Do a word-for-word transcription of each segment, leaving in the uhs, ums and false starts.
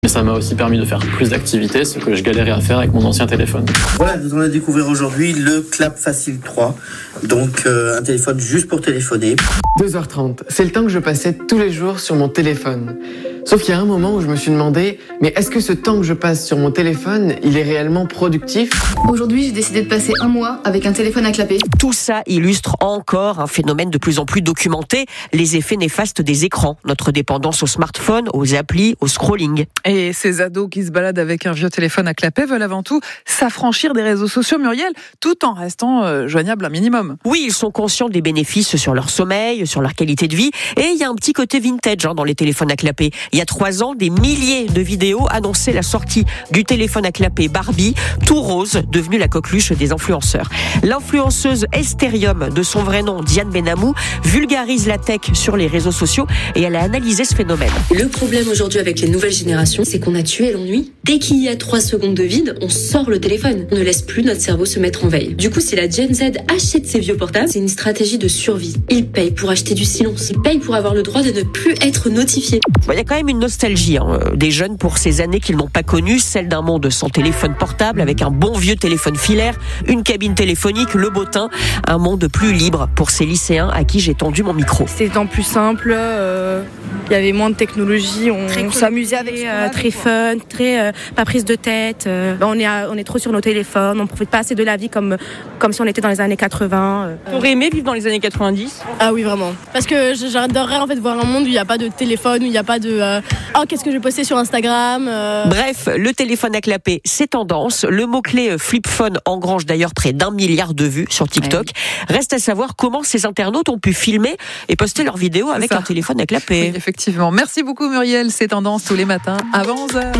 Mais ça m'a aussi permis de faire plus d'activités, ce que je galérais à faire avec mon ancien téléphone. Voilà, nous allons découvrir aujourd'hui le Clap Facile trois, donc euh, un téléphone juste pour téléphoner. deux heures trente, c'est le temps que je passais tous les jours sur mon téléphone. Sauf qu'il y a un moment où je me suis demandé, mais est-ce que ce temps que je passe sur mon téléphone, il est réellement productif ? Aujourd'hui, j'ai décidé de passer un mois avec un téléphone à clapper. Tout ça illustre encore un phénomène de plus en plus documenté, les effets néfastes des écrans, notre dépendance aux smartphones, aux applis, au scrolling. Et ces ados qui se baladent avec un vieux téléphone à clapper veulent avant tout s'affranchir des réseaux sociaux, Muriel, tout en restant euh, joignables un minimum. Oui, ils sont conscients des bénéfices sur leur sommeil, sur leur qualité de vie, et il y a un petit côté vintage hein, dans les téléphones à clapper. Il y a trois ans, des milliers de vidéos annonçaient la sortie du téléphone à clapper Barbie, tout rose, devenu la coqueluche des influenceurs. L'influenceuse Estérium, de son vrai nom Diane Benamou, vulgarise la tech sur les réseaux sociaux et elle a analysé ce phénomène. Le problème aujourd'hui avec les nouvelles générations, c'est qu'on a tué l'ennui. Dès qu'il y a trois secondes de vide, on sort le téléphone. On ne laisse plus notre cerveau se mettre en veille. Du coup, si la Gen Z achète ses vieux portables, c'est une stratégie de survie. Ils payent pour acheter du silence. Ils payent pour avoir le droit de ne plus être notifiés. Il y a quand même une nostalgie hein, des jeunes pour ces années qu'ils n'ont pas connues, celle d'un monde sans téléphone portable, avec un bon vieux téléphone filaire, une cabine téléphonique, le beau temps, un monde plus libre pour ces lycéens à qui j'ai tendu mon micro. C'était temps plus simple, euh, il y avait moins de technologie, on, on s'amusait avec euh, très fun, très euh, pas prise de tête. Euh, on est à, on est trop sur nos téléphones, on profite pas assez de la vie comme comme si on était dans les années quatre-vingts. Euh. T'aurais aimé vivre dans les années quatre-vingt-dix ? Ah oui, vraiment. Parce que j'adorerais en fait voir un monde où il n'y a pas de téléphone, où il n'y a pas de euh, oh qu'est-ce que je vais poster sur Instagram. Euh... Bref, le téléphone à clapper, c'est tendance. Le mot-clé flip phone engrange d'ailleurs près d'un milliard de vues sur TikTok. Ouais. Reste à savoir comment ces internautes ont pu filmer et poster leurs vidéos avec un téléphone à clapper. Oui, effectivement. Merci beaucoup Muriel. C'est tendance tous les matins avant onze heures.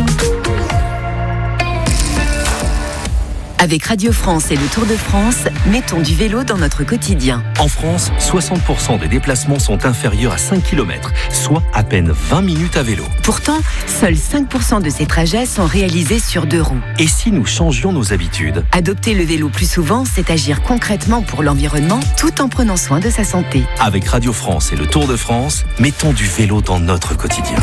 Avec Radio France et le Tour de France, mettons du vélo dans notre quotidien. En France, soixante pour cent des déplacements sont inférieurs à cinq kilomètres, soit à peine vingt minutes à vélo. Pourtant, seuls cinq pour cent de ces trajets sont réalisés sur deux roues. Et si nous changions nos habitudes ? Adopter le vélo plus souvent, c'est agir concrètement pour l'environnement, tout en prenant soin de sa santé. Avec Radio France et le Tour de France, mettons du vélo dans notre quotidien.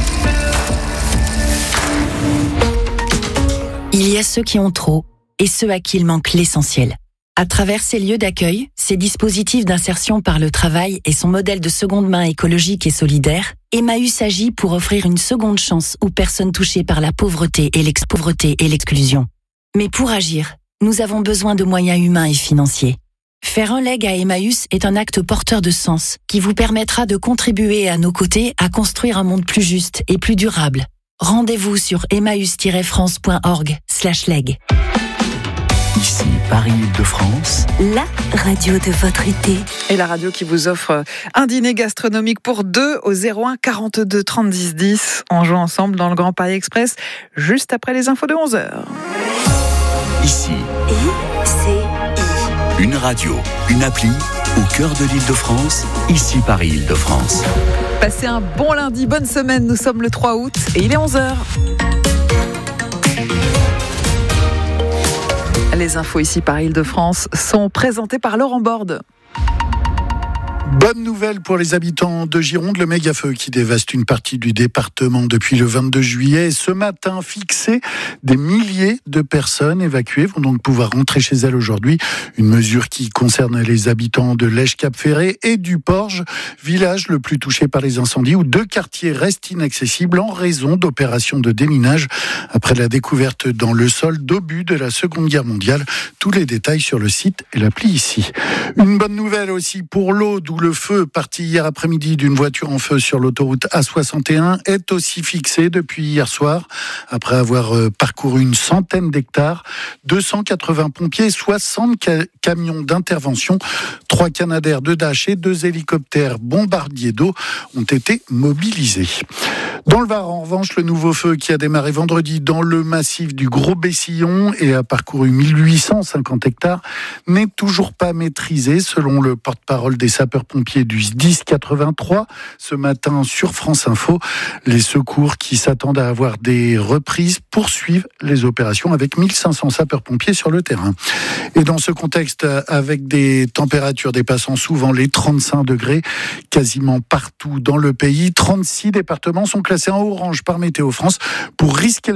Il y a ceux qui ont trop et ceux à qui il manque l'essentiel. À travers ces lieux d'accueil, ces dispositifs d'insertion par le travail et son modèle de seconde main écologique et solidaire, Emmaüs agit pour offrir une seconde chance aux personnes touchées par la pauvreté et l'ex-pauvreté et l'exclusion. Mais pour agir, nous avons besoin de moyens humains et financiers. Faire un leg à Emmaüs est un acte porteur de sens qui vous permettra de contribuer à nos côtés à construire un monde plus juste et plus durable. Rendez-vous sur emmaüs tiret france point org slash leg. Ici, Paris-Île-de-France, la radio de votre été. Et la radio qui vous offre un dîner gastronomique pour deux au zéro un quarante-deux trente dix dix. On joue ensemble dans le Grand Paris Express, juste après les infos de onze heures. Ici, I C I. Une radio, une appli, au cœur de l'Île-de-France, ici Paris-Île-de-France. Passez un bon lundi, bonne semaine, nous sommes le trois août et il est onze heures. Les infos ici par Île-de-France sont présentées par Laurent Borde. Bonne nouvelle pour les habitants de Gironde, le méga-feu qui dévaste une partie du département depuis le vingt-deux juillet. Ce matin fixé, des milliers de personnes évacuées vont donc pouvoir rentrer chez elles aujourd'hui. Une mesure qui concerne les habitants de Lège-Cap-Ferré et du Porge, village le plus touché par les incendies où deux quartiers restent inaccessibles en raison d'opérations de déminage après la découverte dans le sol d'obus de la Seconde Guerre mondiale. Tous les détails sur le site et l'appli ici. Une bonne nouvelle aussi pour l'eau, d'où le feu parti hier après-midi d'une voiture en feu sur l'autoroute A soixante et un est aussi fixé depuis hier soir. Après avoir parcouru une centaine d'hectares, deux cent quatre-vingts pompiers, soixante ca- camions d'intervention, trois Canadair de Dash et deux hélicoptères bombardiers d'eau ont été mobilisés. Dans le Var, en revanche, le nouveau feu qui a démarré vendredi dans le massif du Gros Bessillon et a parcouru mille huit cent cinquante hectares n'est toujours pas maîtrisé, selon le porte-parole des sapeurs-pompiers du S D I S quatre-vingt-trois. Ce matin, sur France Info, les secours qui s'attendent à avoir des reprises poursuivent les opérations avec mille cinq cents sapeurs-pompiers sur le terrain. Et dans ce contexte, avec des températures dépassant souvent les trente-cinq degrés, quasiment partout dans le pays, trente-six départements sont classés en orange par Météo France pour risquer